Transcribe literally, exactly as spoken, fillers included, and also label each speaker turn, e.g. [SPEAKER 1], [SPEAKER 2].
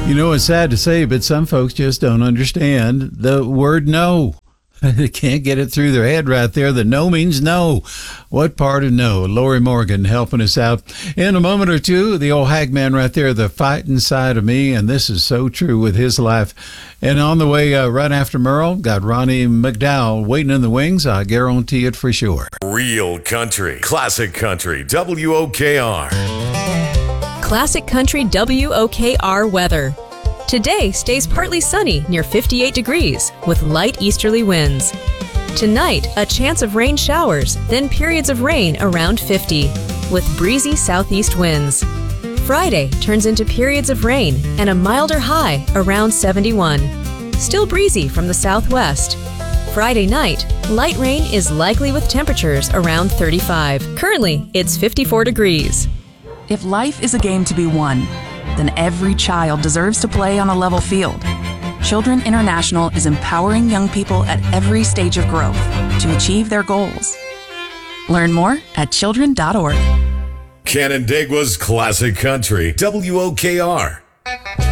[SPEAKER 1] You know, it's sad to say, but some folks just don't understand the word no. They can't get it through their head right there. The no means no. What part of no? Lori Morgan helping us out in a moment or two. The old Hagman right there, the fight inside of me. And this is so true with his life. And on the way uh, right after Merle, got Ronnie McDowell waiting in the wings. I guarantee it for sure.
[SPEAKER 2] Real country, classic country, W O K R.
[SPEAKER 3] Classic Country W O K R weather. Today stays partly sunny near fifty-eight degrees with light easterly winds. Tonight, a chance of rain showers, then periods of rain around fifty with breezy southeast winds. Friday turns into periods of rain and a milder high around seventy-one. Still breezy from the southwest. Friday night, light rain is likely with temperatures around thirty-five. Currently, it's fifty-four degrees.
[SPEAKER 4] If life is a game to be won, then every child deserves to play on a level field. Children International is empowering young people at every stage of growth to achieve their goals. Learn more at children dot org.
[SPEAKER 2] Canandaigua's classic country, W O K R.